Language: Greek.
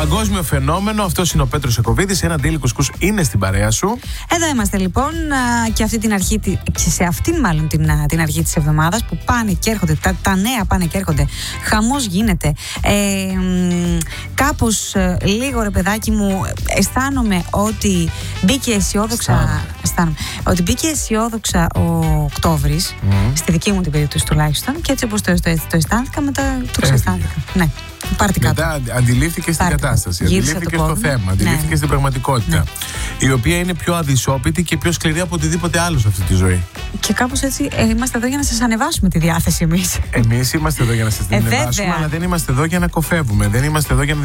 Παγκόσμιο φαινόμενο, αυτός είναι ο Πέτρος Ιακωβίδης. Ένα ντέλι κουσκούς είναι στην παρέα σου. Εδώ είμαστε λοιπόν και αυτή την αρχή, σε αυτήν μάλλον την αρχή της εβδομάδας που πάνε και έρχονται, τα νέα πάνε και έρχονται. Χαμός γίνεται. Κάπως λίγο ρε παιδάκι μου αισθάνομαι ότι μπήκε αισιόδοξα ο Οκτώβρης, στη δική μου την περίπτωση τουλάχιστον, και έτσι όπως το αισθάνθηκα, μετά το ξαισθάνθηκα. Ναι. Μετά αντιλήφθηκες την κατάσταση, αντιλήφθηκες το θέμα, αντιλήφθηκες την πραγματικότητα, η οποία είναι πιο αδυσόπιτη και πιο σκληρή από οτιδήποτε άλλο σε αυτή τη ζωή. Και κάπως έτσι είμαστε εδώ για να σας ανεβάσουμε τη διάθεση εμείς. Εμείς είμαστε εδώ για να σας την ανεβάσουμε, αλλά δεν είμαστε εδώ για να κοφεύουμε, δεν είμαστε εδώ για να